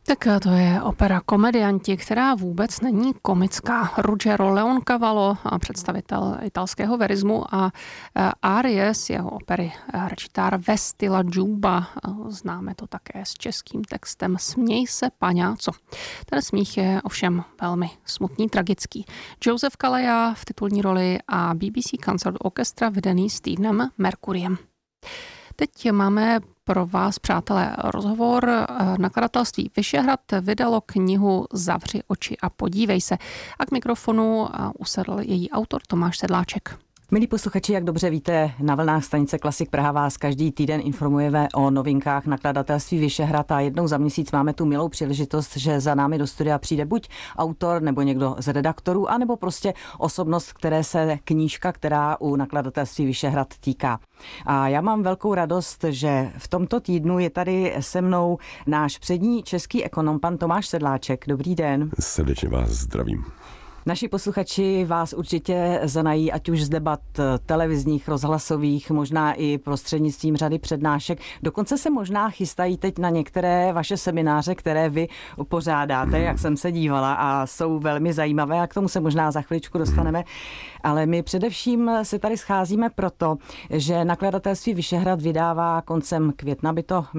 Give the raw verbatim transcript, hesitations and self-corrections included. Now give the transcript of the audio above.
Tak to je opera Komedianti, která vůbec není komická. Ruggero Leoncavallo, představitel italského verismu, a árie z jeho opery Recitare Vesti la giubba. Známe to také s českým textem Směj se, paňáco. Ten smích je ovšem velmi smutný, tragický. Joseph Calleja v titulní roli a B B C Concert Orchestra vedený Stevenem Mercuriem. Teď máme pro vás, přátelé, rozhovor. Nakladatelství Vyšehrad vydalo knihu Zavři oči a podívej se. A k mikrofonu usedl její autor Tomáš Sedláček. Milí posluchači, jak dobře víte, na vlnách stanice Klasik Praha vás každý týden informujeme o novinkách nakladatelství Vyšehrad a jednou za měsíc máme tu milou příležitost, že za námi do studia přijde buď autor nebo někdo z redaktorů, anebo prostě osobnost, které se knížka, která u nakladatelství Vyšehrad týká. A já mám velkou radost, že v tomto týdnu je tady se mnou náš přední český ekonom, pan Tomáš Sedláček. Dobrý den. Srdečně vás zdravím. Naši posluchači vás určitě znají, ať už z debat televizních, rozhlasových, možná i prostřednictvím řady přednášek. Dokonce se možná chystají teď na některé vaše semináře, které vy pořádáte, jak jsem se dívala, a jsou velmi zajímavé a k tomu se možná za chviličku dostaneme. Ale my především se tady scházíme proto, že nakladatelství Vyšehrad vydává koncem května, by to